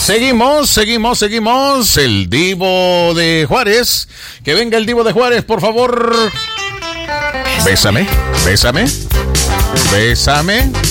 Seguimos. El Divo de Juárez. Que venga el Divo de Juárez, por favor. Bésame.